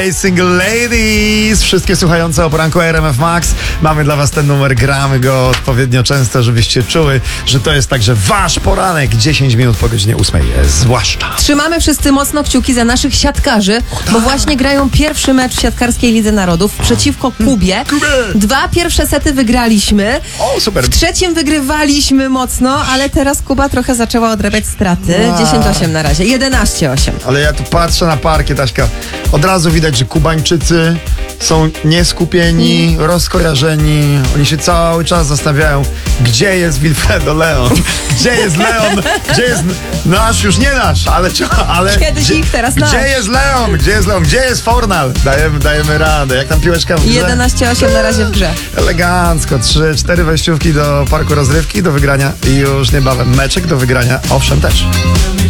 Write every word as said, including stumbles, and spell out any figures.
Hey Single Ladies, wszystkie słuchające o poranku R M F Max, mamy dla was ten numer, gramy go odpowiednio często, żebyście czuły, że to jest także wasz poranek, dziesięć minut po godzinie ósmej, zwłaszcza. Trzymamy wszyscy mocno kciuki za naszych siatkarzy, bo właśnie grają pierwszy mecz w siatkarskiej Lidze Narodów przeciwko Kubie. Kubie! Dwa pierwsze sety wygraliśmy, O, super. w trzecim wygrywaliśmy mocno, ale teraz Kuba trochę zaczęła odrabiać straty. Wow. dziesięć osiem na razie, jedenaście osiem. Ale ja tu patrzę na parkiet, Aśka, od razu widać, że Kubańczycy są nieskupieni, Mm. rozkojarzeni. Oni się cały czas zastanawiają, gdzie jest Wilfredo Leon, gdzie jest Leon, gdzie jest nasz, już nie nasz, ale, ale Kiedyś gdzie, ich, teraz gdzie nasz. jest Leon, gdzie jest Leon, gdzie jest Fornal? Dajemy, dajemy radę, jak tam piłeczka w grze? jedenaście osiem na razie w grze. Elegancko, trzy, cztery wejściówki do parku rozrywki do wygrania i już niebawem meczek do wygrania, owszem też.